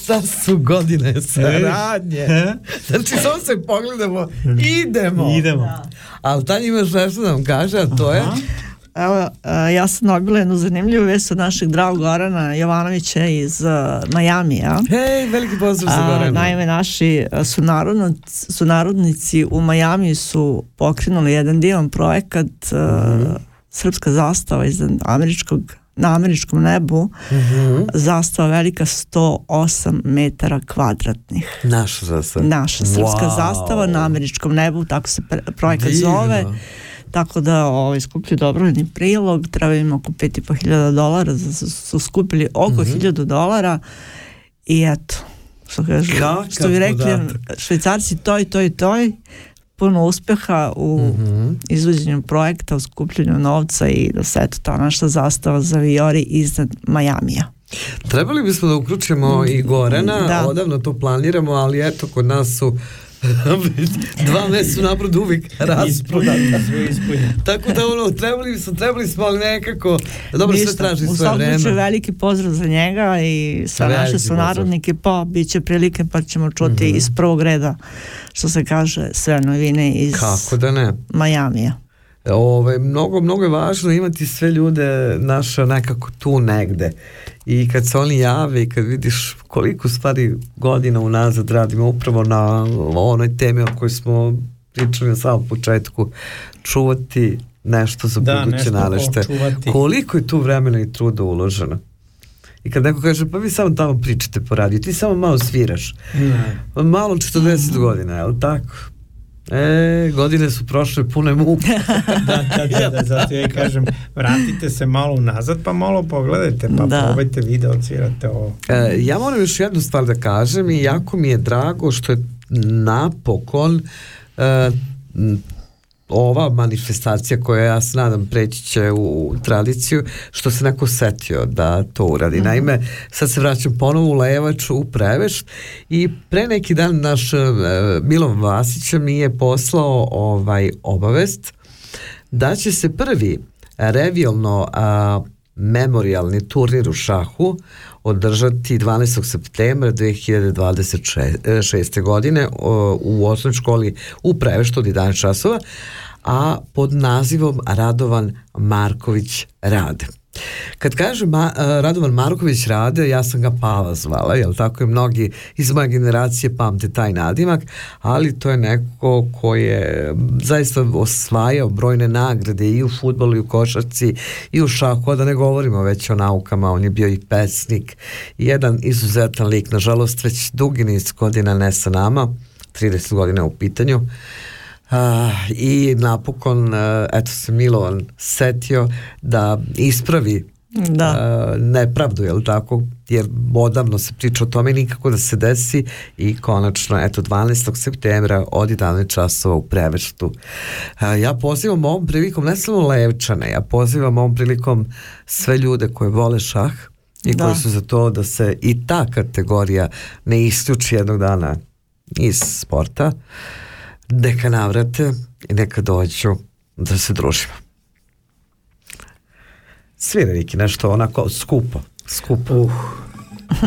šta su godine saradnje. Znači, samo se pogledamo, idemo. Ali Tanja imaš nešto da vam kaže, a to je... Evo, ja sam dobila jednu zanimljivu vest od našeg dragog Gorana Jovanovića iz Majamija. Hej, veliki pozdrav za Gorana. Naime, naši sunarodnici u Majamiju su pokrenuli jedan divan projekat Srpska zastava na američkom nebu. Zastava velika 108 metara kvadratnih. Naša srpska zastava na američkom nebu, tako se projekat zove. Tako da skupili dobrovoljni prilog, treba im oko $5.500, su skupili oko $1.000 i eto, što bi rekli Švajcarci, toj, puno uspeha u izvođenju projekta, u skupljenju novca i da se eto ta naša zastava zavijori iznad Majamija. Trebali bismo da uključimo i Gorana, odavno to planiramo, ali eto kod nas su 2 meseca napred uvijek rasprodata. Tako da trebali smo, ali nekako dobro, sve traži svoje vreme. U svakom veliki pozdrav za njega i sve naše sunarodnike, pa bit će prilike pa ćemo čuti iz prvog reda, što se kaže, sve novine iz Majamija. Mnogo je važno imati sve ljude naše nekako tu negde i kad se oni jave i kad vidiš koliko stvari godina unazad radimo upravo na onoj temi o kojoj smo pričali na samom početku, čuvati nešto za buduće naraštaje. Koliko je tu vremena i truda uloženo. I kad neko kaže, pa vi samo tamo pričate po radiju, ti samo malo sviraš. Malo 40 godina, je li tako? Godine su prošle pune muke. Da, zato ja kažem, vratite se malo unazad, pa malo pogledajte, pa probajte video, odsvirate ovo. Ja moram još jednu stvar da kažem i jako mi je drago što je napokon ova manifestacija koja, ja se nadam, preći će u tradiciju, što se neko setio da to uradi. Naime, sad se vraćam ponovo u Levač, u Preveš, i pre neki dan naš Milan Vasić mi je poslao obavest da će se prvi revijalno memorialni turnir u šahu održati 12. septembra 2026. godine u osnovnoj školi u Preveštu od 11 časova, a pod nazivom Radovan Marković Rade. Kad kažem Radovan Marković Rade, ja sam ga Pava zvala, jel tako, je mnogi iz moje generacije pamte taj nadimak, ali to je neko ko je zaista osvajao brojne nagrade i u fudbalu i u košarci i u šahu, a da ne govorimo već o naukama, on je bio i pesnik, jedan izuzetan lik, nažalost već dugi niz godina ne sa nama, 30 godina u pitanju. I napokon eto se Milovan setio da ispravi nepravdu, jel tako, jer odavno se priča o tome, nikako da se desi, i konačno eto 12. septembra od 11 časova u Preveštu. Ja pozivam ovom prilikom ne samo Levčane, ja pozivam ovom prilikom sve ljude koje vole šah i koji su za to da se i ta kategorija ne isključi jednog dana iz sporta, neka navrate i neka dođu da se družimo. Svira neki nešto onako skupo.